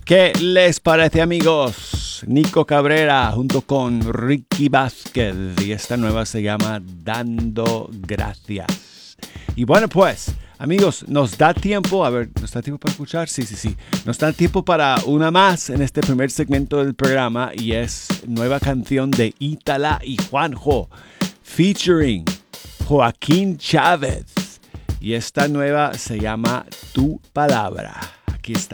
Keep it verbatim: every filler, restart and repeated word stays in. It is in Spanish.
¿Qué les parece, amigos? Nico Cabrera junto con Ricky Vázquez y esta nueva se llama Dando Gracias. Y bueno, pues, amigos, nos da tiempo, a ver, ¿nos da tiempo para escuchar? Sí, sí, sí. Nos da tiempo para una más en este primer segmento del programa y es nueva canción de Ítala y Juanjo, featuring Joaquín Chávez. Y esta nueva se llama Tu Palabra. Aquí está.